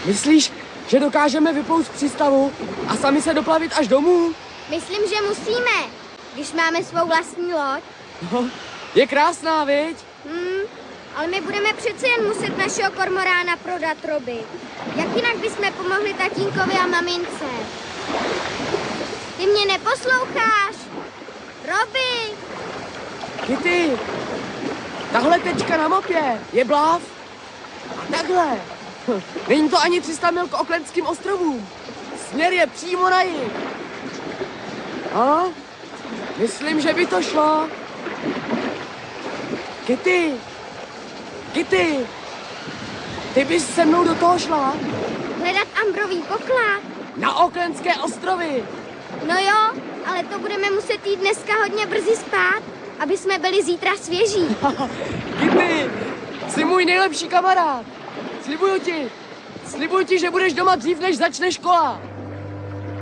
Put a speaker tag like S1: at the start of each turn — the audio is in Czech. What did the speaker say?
S1: Myslíš, že dokážeme vyplout z přístavu a sami se doplavit až domů?
S2: Myslím, že musíme, když máme svou vlastní loď.
S1: No, je krásná, viď?
S2: Ale my budeme přece jen muset našeho kormorána prodat Roby. Jak jinak bychom pomohli tatínkovi a mamince? Ty mě neposloucháš? Roby!
S1: Kitty, tahle tečka na mapě je Bluff. A takhle. Není to ani 300 mil k Aucklandským ostrovům. Směr je přímo na jih. A? Myslím, že by to šlo. Kitty, ty bys se mnou do toho šla?
S2: Hledat ambrový poklad?
S1: Na Aucklandské ostrovy.
S2: No jo, ale to budeme muset jít dneska hodně brzy spát, aby jsme byli zítra svěží.
S1: Kitty, jsi můj nejlepší kamarád. Slibuju ti, že budeš doma dřív, než začne škola.